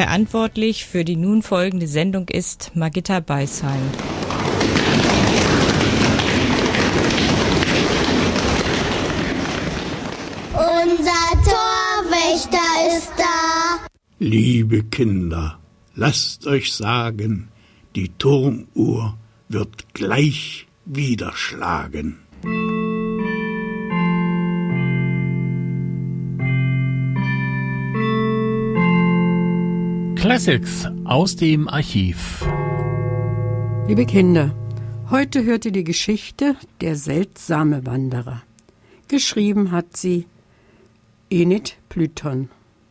Verantwortlich für die nun folgende Sendung ist Margitta Beisheim. Unser Torwächter ist da. Liebe Kinder, lasst euch sagen, die Turmuhr wird gleich wieder schlagen. Classics aus dem Archiv. Liebe Kinder, heute hört ihr die Geschichte Der seltsame Wanderer. Geschrieben hat sie Enid Blyton.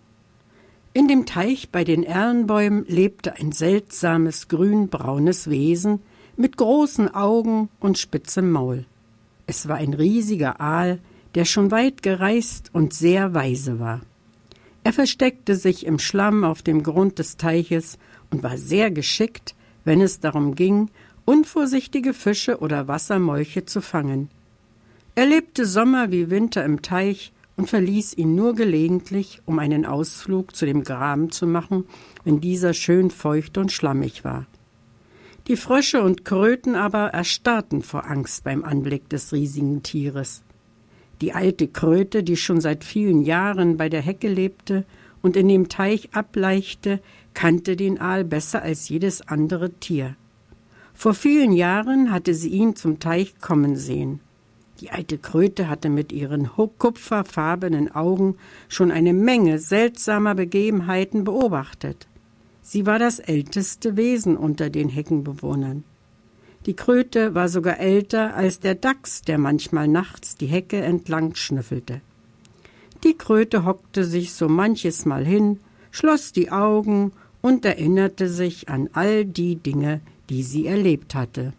In dem Teich bei den Erlenbäumen lebte ein seltsames grünbraunes Wesen mit großen Augen und spitzem Maul. Es war ein riesiger Aal, der schon weit gereist und sehr weise war. Er versteckte sich im Schlamm auf dem Grund des Teiches und war sehr geschickt, wenn es darum ging, unvorsichtige Fische oder Wassermolche zu fangen. Er lebte Sommer wie Winter im Teich und verließ ihn nur gelegentlich, um einen Ausflug zu dem Graben zu machen, wenn dieser schön feucht und schlammig war. Die Frösche und Kröten aber erstarrten vor Angst beim Anblick des riesigen Tieres. Die alte Kröte, die schon seit vielen Jahren bei der Hecke lebte und in dem Teich ablaichte, kannte den Aal besser als jedes andere Tier. Vor vielen Jahren hatte sie ihn zum Teich kommen sehen. Die alte Kröte hatte mit ihren kupferfarbenen Augen schon eine Menge seltsamer Begebenheiten beobachtet. Sie war das älteste Wesen unter den Heckenbewohnern. Die Kröte war sogar älter als der Dachs, der manchmal nachts die Hecke entlang schnüffelte. Die Kröte hockte sich so manches Mal hin, schloss die Augen und erinnerte sich an all die Dinge, die sie erlebt hatte.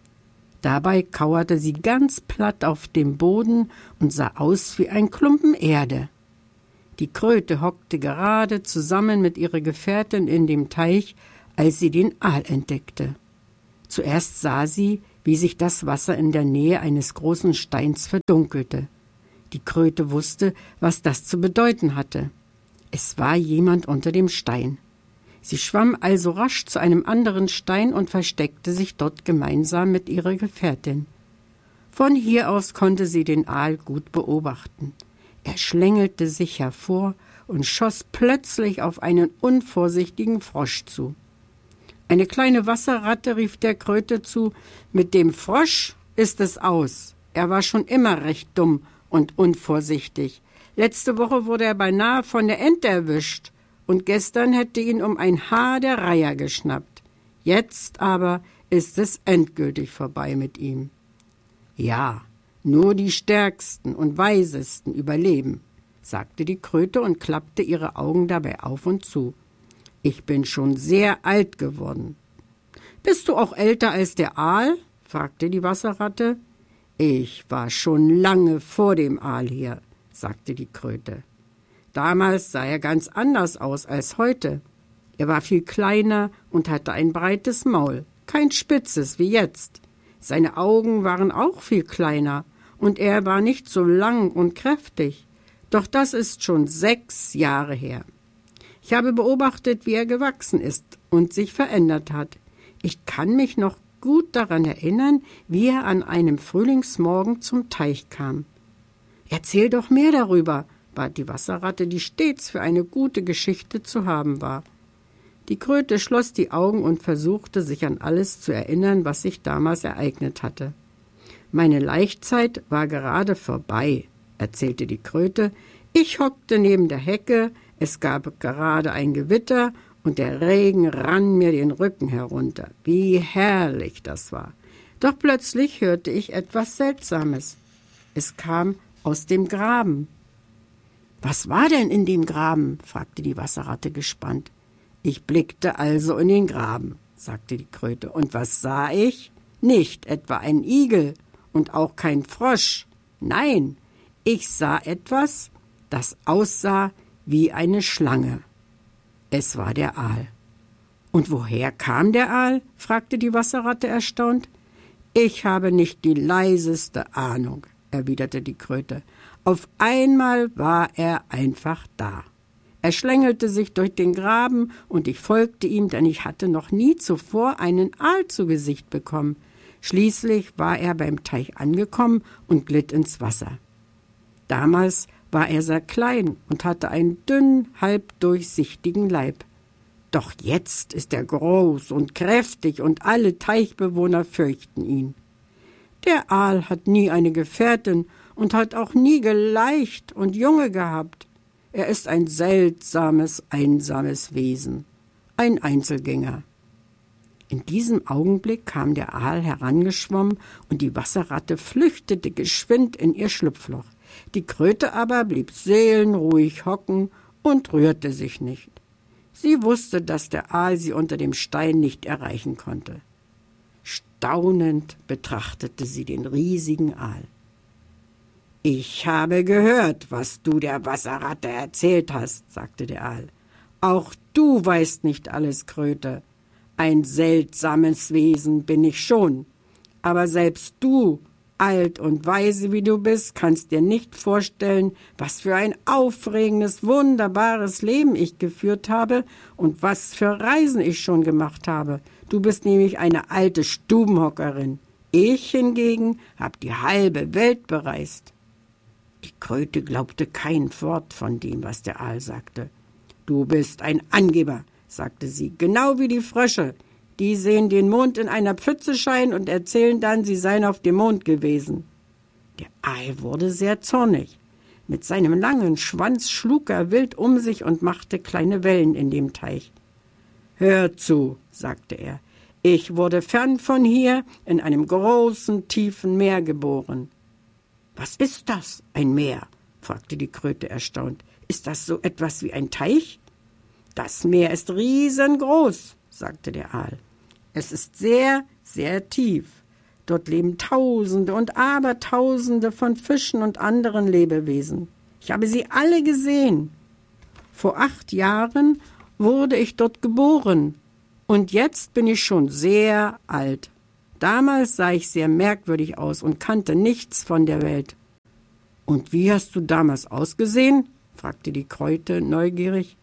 Dabei kauerte sie ganz platt auf dem Boden und sah aus wie ein Klumpen Erde. Die Kröte hockte gerade zusammen mit ihrer Gefährtin in dem Teich, als sie den Aal entdeckte. Zuerst sah sie, wie sich das Wasser in der Nähe eines großen Steins verdunkelte. Die Kröte wusste, was das zu bedeuten hatte. Es war jemand unter dem Stein. Sie schwamm also rasch zu einem anderen Stein und versteckte sich dort gemeinsam mit ihrer Gefährtin. Von hier aus konnte sie den Aal gut beobachten. Er schlängelte sich hervor und schoss plötzlich auf einen unvorsichtigen Frosch zu. Eine kleine Wasserratte rief der Kröte zu: »Mit dem Frosch ist es aus. Er war schon immer recht dumm und unvorsichtig. Letzte Woche wurde er beinahe von der Ente erwischt und gestern hätte ihn um ein Haar der Reiher geschnappt. Jetzt aber ist es endgültig vorbei mit ihm.« »Ja, nur die Stärksten und Weisesten überleben«, sagte die Kröte und klappte ihre Augen dabei auf und zu. »Ich bin schon sehr alt geworden.« »Bist du auch älter als der Aal?« fragte die Wasserratte. »Ich war schon lange vor dem Aal hier«, sagte die Kröte. »Damals sah er ganz anders aus als heute. Er war viel kleiner und hatte ein breites Maul, kein spitzes wie jetzt. Seine Augen waren auch viel kleiner und er war nicht so lang und kräftig. Doch das ist schon 6 Jahre her. Ich habe beobachtet, wie er gewachsen ist und sich verändert hat. Ich kann mich noch gut daran erinnern, wie er an einem Frühlingsmorgen zum Teich kam.« »Erzähl doch mehr darüber«, bat die Wasserratte, die stets für eine gute Geschichte zu haben war. Die Kröte schloss die Augen und versuchte, sich an alles zu erinnern, was sich damals ereignet hatte. »Meine Laichzeit war gerade vorbei«, erzählte die Kröte. »Ich hockte neben der Hecke, es gab gerade ein Gewitter und der Regen rann mir den Rücken herunter. Wie herrlich das war. Doch plötzlich hörte ich etwas Seltsames. Es kam aus dem Graben.« »Was war denn in dem Graben?« fragte die Wasserratte gespannt. »Ich blickte also in den Graben«, sagte die Kröte. »Und was sah ich? Nicht etwa ein Igel und auch kein Frosch. Nein, ich sah etwas, das aussah wie eine Schlange. Es war der Aal.« »Und woher kam der Aal?« fragte die Wasserratte erstaunt. »Ich habe nicht die leiseste Ahnung«, erwiderte die Kröte. »Auf einmal war er einfach da. Er schlängelte sich durch den Graben und ich folgte ihm, denn ich hatte noch nie zuvor einen Aal zu Gesicht bekommen. Schließlich war er beim Teich angekommen und glitt ins Wasser. Damals war er sehr klein und hatte einen dünnen, halbdurchsichtigen Leib. Doch jetzt ist er groß und kräftig und alle Teichbewohner fürchten ihn. Der Aal hat nie eine Gefährtin und hat auch nie geleicht und Junge gehabt. Er ist ein seltsames, einsames Wesen, ein Einzelgänger. In diesem Augenblick kam der Aal herangeschwommen und die Wasserratte flüchtete geschwind in ihr Schlupfloch. Die Kröte aber blieb seelenruhig hocken und rührte sich nicht. Sie wusste, dass der Aal sie unter dem Stein nicht erreichen konnte. Staunend betrachtete sie den riesigen Aal. »Ich habe gehört, was du der Wasserratte erzählt hast«, sagte der Aal. »Auch du weißt nicht alles, Kröte. Ein seltsames Wesen bin ich schon. Aber selbst du, alt und weise wie du bist, kannst dir nicht vorstellen, was für ein aufregendes, wunderbares Leben ich geführt habe und was für Reisen ich schon gemacht habe. Du bist nämlich eine alte Stubenhockerin. Ich hingegen habe die halbe Welt bereist.« Die Kröte glaubte kein Wort von dem, was der Aal sagte. »Du bist ein Angeber«, sagte sie, »genau wie die Frösche. Die sehen den Mond in einer Pfütze scheinen und erzählen dann, sie seien auf dem Mond gewesen.« Der Aal wurde sehr zornig. Mit seinem langen Schwanz schlug er wild um sich und machte kleine Wellen in dem Teich. »Hör zu«, sagte er, »ich wurde fern von hier in einem großen, tiefen Meer geboren.« »Was ist das, ein Meer?« fragte die Kröte erstaunt. »Ist das so etwas wie ein Teich?« »Das Meer ist riesengroß«, sagte der Aal. »Es ist sehr, sehr tief. Dort leben Tausende und Abertausende von Fischen und anderen Lebewesen. Ich habe sie alle gesehen. Vor 8 Jahren wurde ich dort geboren und jetzt bin ich schon sehr alt. Damals sah ich sehr merkwürdig aus und kannte nichts von der Welt.« »Und wie hast du damals ausgesehen?« fragte die Kröte neugierig.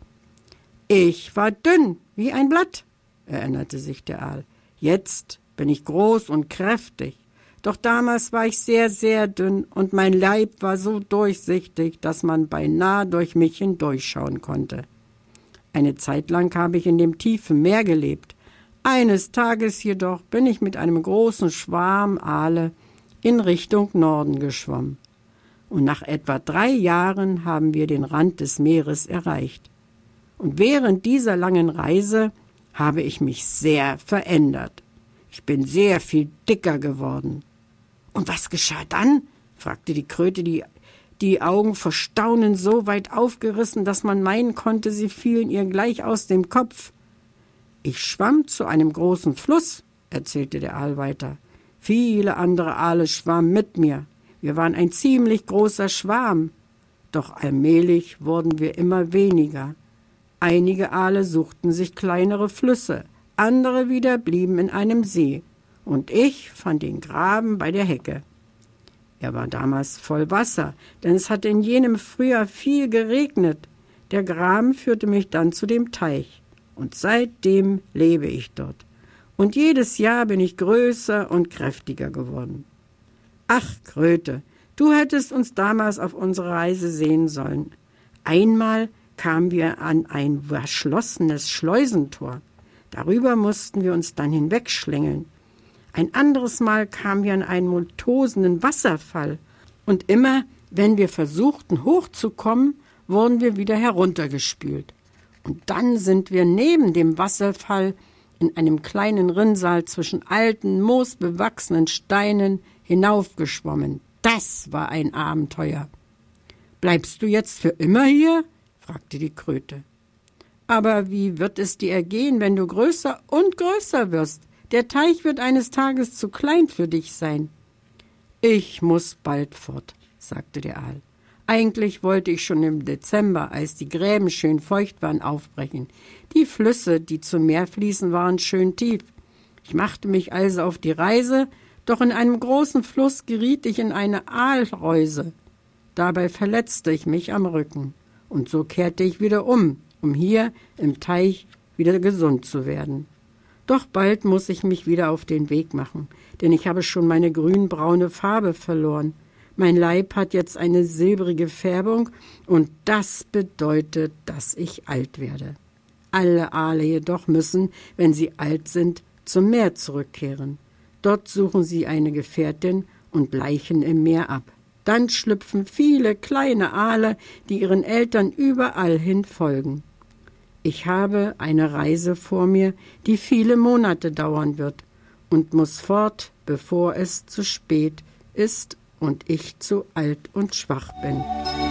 »Ich war dünn wie ein Blatt«, erinnerte sich der Aal. »Jetzt bin ich groß und kräftig. Doch damals war ich sehr, sehr dünn und mein Leib war so durchsichtig, dass man beinahe durch mich hindurchschauen konnte. Eine Zeit lang habe ich in dem tiefen Meer gelebt. Eines Tages jedoch bin ich mit einem großen Schwarm Aale in Richtung Norden geschwommen. Und nach etwa 3 Jahren haben wir den Rand des Meeres erreicht. Und während dieser langen Reise habe ich mich sehr verändert. Ich bin sehr viel dicker geworden.« »Und was geschah dann?« fragte die Kröte, die Augen vor Staunen so weit aufgerissen, dass man meinen konnte, sie fielen ihr gleich aus dem Kopf. »Ich schwamm zu einem großen Fluss«, erzählte der Aal weiter. »Viele andere Aale schwammen mit mir. Wir waren ein ziemlich großer Schwarm. Doch allmählich wurden wir immer weniger. Einige Aale suchten sich kleinere Flüsse, andere wieder blieben in einem See. Und ich fand den Graben bei der Hecke. Er war damals voll Wasser, denn es hatte in jenem Frühjahr viel geregnet. Der Graben führte mich dann zu dem Teich. Und seitdem lebe ich dort. Und jedes Jahr bin ich größer und kräftiger geworden.« »Ach, Kröte, du hättest uns damals auf unsere Reise sehen sollen. Einmal kamen wir an ein verschlossenes Schleusentor. Darüber mussten wir uns dann hinwegschlängeln. Ein anderes Mal kamen wir an einen tosenden Wasserfall. Und immer, wenn wir versuchten, hochzukommen, wurden wir wieder heruntergespült. Und dann sind wir neben dem Wasserfall in einem kleinen Rinnsal zwischen alten, moosbewachsenen Steinen hinaufgeschwommen. Das war ein Abenteuer.« »Bleibst du jetzt für immer hier?« fragte die Kröte. »Aber wie wird es dir ergehen, wenn du größer und größer wirst? Der Teich wird eines Tages zu klein für dich sein.« »Ich muss bald fort«, sagte der Aal. »Eigentlich wollte ich schon im Dezember, als die Gräben schön feucht waren, aufbrechen. Die Flüsse, die zum Meer fließen, waren schön tief. Ich machte mich also auf die Reise, doch in einem großen Fluss geriet ich in eine Aalreuse. Dabei verletzte ich mich am Rücken. und so kehrte ich wieder um hier im Teich wieder gesund zu werden. Doch bald muss ich mich wieder auf den Weg machen, denn ich habe schon meine grünbraune Farbe verloren. Mein Leib hat jetzt eine silbrige Färbung und das bedeutet, dass ich alt werde. Alle Aale jedoch müssen, wenn sie alt sind, zum Meer zurückkehren. Dort suchen sie eine Gefährtin und laichen im Meer ab. Dann schlüpfen viele kleine Aale, die ihren Eltern überall hin folgen. Ich habe eine Reise vor mir, die viele Monate dauern wird und muss fort, bevor es zu spät ist und ich zu alt und schwach bin.